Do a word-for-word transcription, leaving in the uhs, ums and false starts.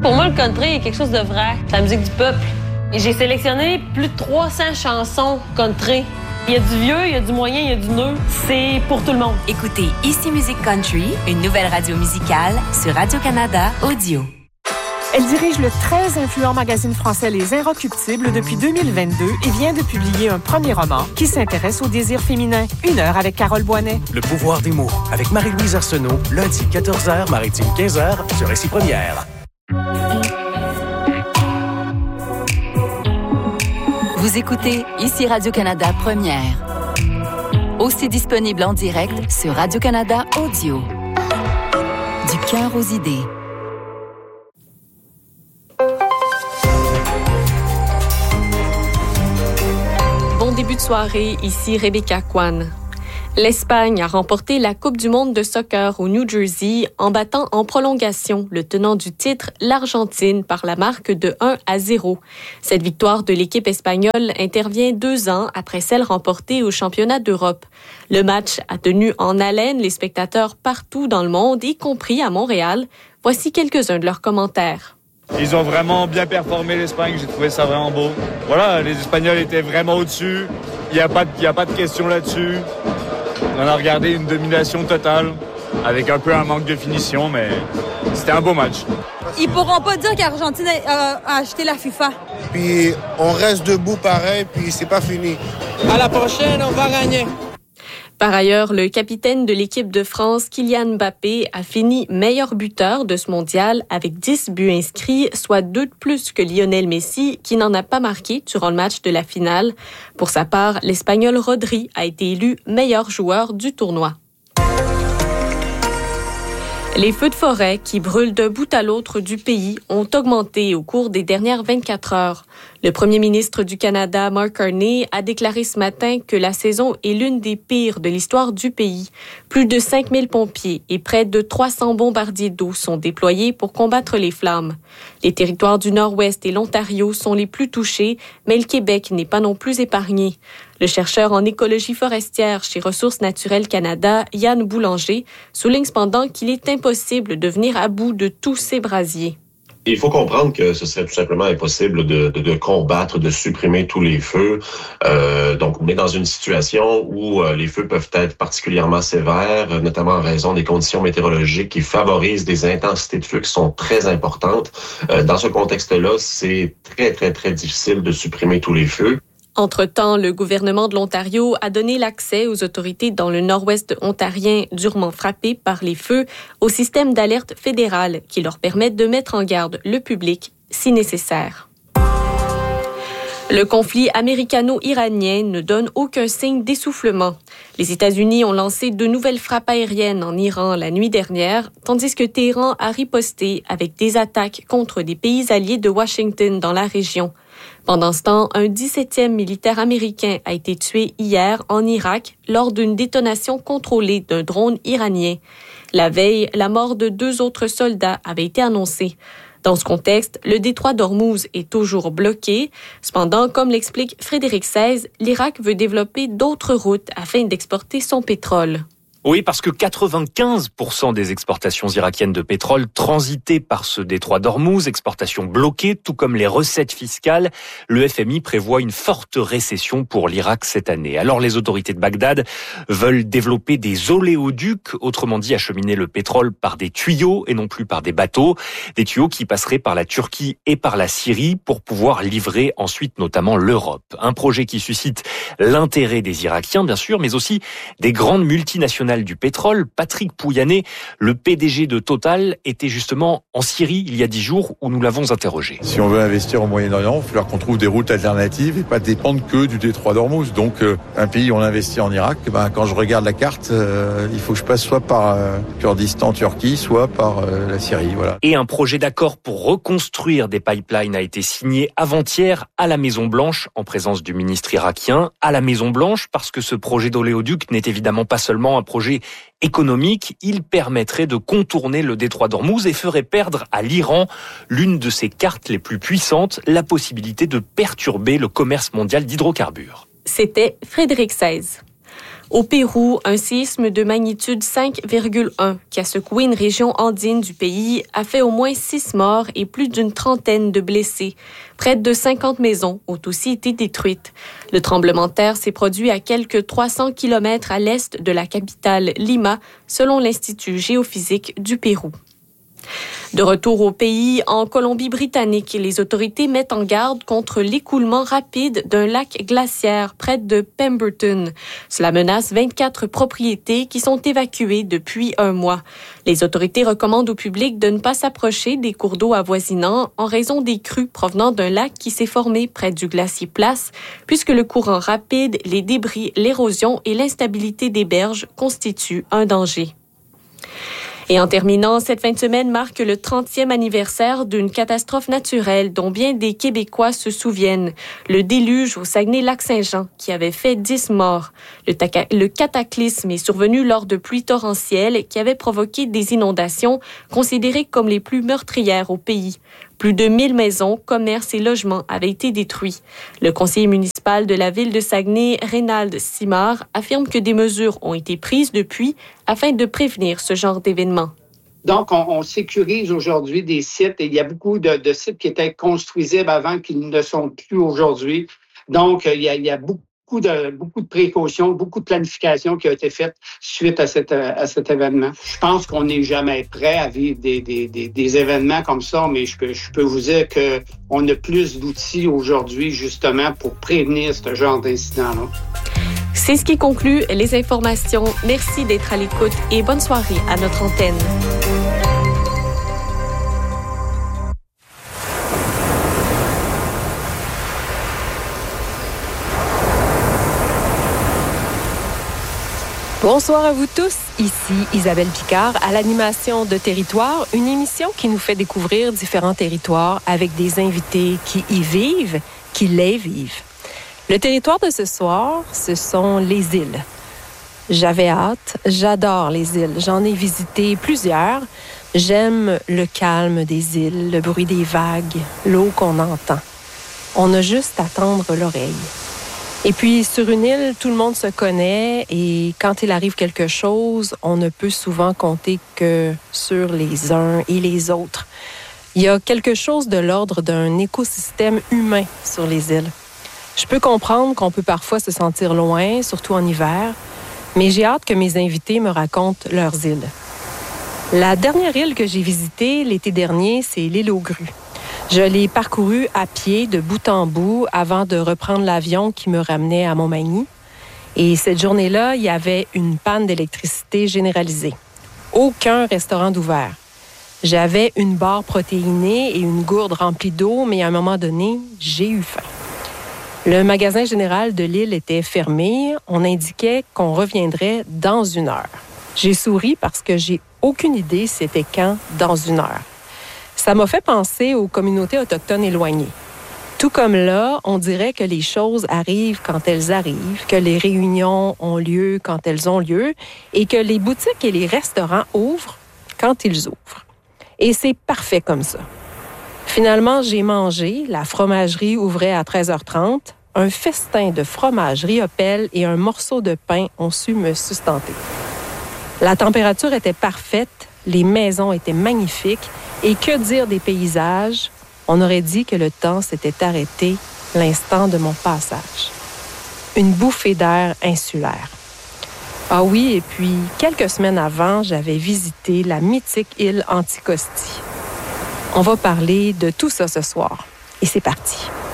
Pour moi, le country est quelque chose de vrai. C'est la musique du peuple. Et j'ai sélectionné plus de trois cents chansons country. Il y a du vieux, il y a du moyen, il y a du neuf. C'est pour tout le monde. Écoutez Ici Musique Country, une nouvelle radio musicale sur Radio-Canada Audio. Elle dirige le très influent magazine français Les Inrecuptibles depuis deux mille vingt-deux et vient de publier un premier roman qui s'intéresse au désir féminin. Une heure avec Carole Boinet. Le pouvoir des mots avec Marie-Louise Arsenault, lundi quatorze heures, maritime quinze heures sur Récit Première. Vous écoutez Ici Radio-Canada Première. Aussi disponible en direct sur Radio-Canada Audio. Du cœur aux idées. Bon début de soirée, ici Rebecca Kwan. L'Espagne a remporté la Coupe du monde de soccer au New Jersey en battant en prolongation le tenant du titre, l'Argentine, par la marque de un à zéro. Cette victoire de l'équipe espagnole intervient deux ans après celle remportée au championnat d'Europe. Le match a tenu en haleine les spectateurs partout dans le monde, y compris à Montréal. Voici quelques-uns de leurs commentaires. Ils ont vraiment bien performé, l'Espagne. J'ai trouvé ça vraiment beau. Voilà, les Espagnols étaient vraiment au-dessus. Il n'y a pas de, il y a pas de question là-dessus. On a regardé une domination totale, avec un peu un manque de finition, mais c'était un beau match. Ils pourront pas dire qu'Argentine a, a acheté la FIFA. Puis on reste debout pareil, puis c'est pas fini. À la prochaine, on va gagner. Par ailleurs, le capitaine de l'équipe de France, Kylian Mbappé, a fini meilleur buteur de ce mondial avec dix buts inscrits, soit deux de plus que Lionel Messi, qui n'en a pas marqué durant le match de la finale. Pour sa part, l'Espagnol Rodri a été élu meilleur joueur du tournoi. Les feux de forêt qui brûlent d'un bout à l'autre du pays ont augmenté au cours des dernières vingt-quatre heures. Le premier ministre du Canada, Mark Carney, a déclaré ce matin que la saison est l'une des pires de l'histoire du pays. Plus de cinq mille pompiers et près de trois cents bombardiers d'eau sont déployés pour combattre les flammes. Les territoires du Nord-Ouest et l'Ontario sont les plus touchés, mais le Québec n'est pas non plus épargné. Le chercheur en écologie forestière chez Ressources naturelles Canada, Yann Boulanger, souligne cependant qu'il est impossible de venir à bout de tous ces brasiers. Il faut comprendre que ce serait tout simplement impossible de, de, de combattre, de supprimer tous les feux. Euh, donc, on est dans une situation où euh, les feux peuvent être particulièrement sévères, notamment en raison des conditions météorologiques qui favorisent des intensités de feu qui sont très importantes. Euh, dans ce contexte-là, c'est très, très, très difficile de supprimer tous les feux. Entre-temps, le gouvernement de l'Ontario a donné l'accès aux autorités dans le nord-ouest ontarien durement frappé par les feux au système d'alerte fédéral qui leur permet de mettre en garde le public si nécessaire. Le conflit américano-iranien ne donne aucun signe d'essoufflement. Les États-Unis ont lancé de nouvelles frappes aériennes en Iran la nuit dernière, tandis que Téhéran a riposté avec des attaques contre des pays alliés de Washington dans la région. Pendant ce temps, un dix-septième militaire américain a été tué hier en Irak lors d'une détonation contrôlée d'un drone iranien. La veille, la mort de deux autres soldats avait été annoncée. Dans ce contexte, le détroit d'Ormuz est toujours bloqué. Cependant, comme l'explique Frédéric seize, l'Irak veut développer d'autres routes afin d'exporter son pétrole. Oui, parce que quatre-vingt-quinze pour cent des exportations irakiennes de pétrole transitaient par ce détroit d'Ormuz, exportations bloquées, tout comme les recettes fiscales. Le F M I prévoit une forte récession pour l'Irak cette année. Alors les autorités de Bagdad veulent développer des oléoducs, autrement dit acheminer le pétrole par des tuyaux et non plus par des bateaux. Des tuyaux qui passeraient par la Turquie et par la Syrie pour pouvoir livrer ensuite notamment l'Europe. Un projet qui suscite l'intérêt des Irakiens, bien sûr, mais aussi des grandes multinationales du pétrole. Patrick Pouyanné, le P D G de Total, était justement en Syrie il y a dix jours où nous l'avons interrogé. Si on veut investir au Moyen-Orient, il va falloir qu'on trouve des routes alternatives et pas dépendre que du détroit d'Ormuz. Donc euh, un pays où on investit en Irak, ben, quand je regarde la carte, euh, il faut que je passe soit par euh, Kurdistan, Turquie, soit par euh, la Syrie. Voilà. Et un projet d'accord pour reconstruire des pipelines a été signé avant-hier à la Maison-Blanche en présence du ministre irakien. À la Maison-Blanche parce que ce projet d'oléoduc n'est évidemment pas seulement un projet économique, il permettrait de contourner le détroit d'Ormuz et ferait perdre à l'Iran l'une de ses cartes les plus puissantes, la possibilité de perturber le commerce mondial d'hydrocarbures. C'était Frédéric seize. Au Pérou, un séisme de magnitude cinq virgule un qui a secoué une région andine du pays a fait au moins six morts et plus d'une trentaine de blessés. Près de cinquante maisons ont aussi été détruites. Le tremblement de terre s'est produit à quelques trois cents kilomètres à l'est de la capitale Lima, selon l'Institut géophysique du Pérou. De retour au pays, en Colombie-Britannique, les autorités mettent en garde contre l'écoulement rapide d'un lac glaciaire près de Pemberton. Cela menace vingt-quatre propriétés qui sont évacuées depuis un mois. Les autorités recommandent au public de ne pas s'approcher des cours d'eau avoisinants en raison des crues provenant d'un lac qui s'est formé près du glacier Place, puisque le courant rapide, les débris, l'érosion et l'instabilité des berges constituent un danger. Et en terminant, cette fin de semaine marque le trentième anniversaire d'une catastrophe naturelle dont bien des Québécois se souviennent. Le déluge au Saguenay-Lac-Saint-Jean qui avait fait dix morts. Le, taca- le cataclysme est survenu lors de pluies torrentielles qui avaient provoqué des inondations considérées comme les plus meurtrières au pays. Plus de mille maisons, commerces et logements avaient été détruits. Le conseiller municipal de la ville de Saguenay, Reynald Simard, affirme que des mesures ont été prises depuis afin de prévenir ce genre d'événements. Donc, on, on sécurise aujourd'hui des sites et il y a beaucoup de, de sites qui étaient construisibles avant qu'ils ne sont plus aujourd'hui. Donc, il y a, il y a beaucoup de, beaucoup de précautions, beaucoup de planification qui a été faite suite à, cette, à cet événement. Je pense qu'on n'est jamais prêt à vivre des, des, des, des événements comme ça, mais je peux, je peux vous dire qu'on a plus d'outils aujourd'hui justement pour prévenir ce genre d'incident-là. C'est ce qui conclut les informations. Merci d'être à l'écoute et bonne soirée à notre antenne. Bonsoir à vous tous, ici Isabelle Picard à l'animation de Territoire, une émission qui nous fait découvrir différents territoires avec des invités qui y vivent, qui les vivent. Le territoire de ce soir, ce sont les îles. J'avais hâte, j'adore les îles, j'en ai visité plusieurs. J'aime le calme des îles, le bruit des vagues, l'eau qu'on entend. On a juste à tendre l'oreille. Et puis, sur une île, tout le monde se connaît et quand il arrive quelque chose, on ne peut souvent compter que sur les uns et les autres. Il y a quelque chose de l'ordre d'un écosystème humain sur les îles. Je peux comprendre qu'on peut parfois se sentir loin, surtout en hiver, mais j'ai hâte que mes invités me racontent leurs îles. La dernière île que j'ai visitée l'été dernier, c'est l'île aux Grues. Je l'ai parcourue à pied de bout en bout avant de reprendre l'avion qui me ramenait à Montmagny. Et cette journée-là, il y avait une panne d'électricité généralisée. Aucun restaurant d'ouvert. J'avais une barre protéinée et une gourde remplie d'eau, mais à un moment donné, j'ai eu faim. Le magasin général de l'île était fermé. On indiquait qu'on reviendrait dans une heure. J'ai souri parce que j'ai aucune idée c'était quand dans une heure. Ça m'a fait penser aux communautés autochtones éloignées. Tout comme là, on dirait que les choses arrivent quand elles arrivent, que les réunions ont lieu quand elles ont lieu et que les boutiques et les restaurants ouvrent quand ils ouvrent. Et c'est parfait comme ça. Finalement, j'ai mangé, la fromagerie ouvrait à treize heures trente, un festin de fromage riopelle et un morceau de pain ont su me sustenter. La température était parfaite, les maisons étaient magnifiques et que dire des paysages? On aurait dit que le temps s'était arrêté l'instant de mon passage. Une bouffée d'air insulaire. Ah oui, et puis quelques semaines avant, j'avais visité la mythique île Anticosti. On va parler de tout ça ce soir. Et c'est parti.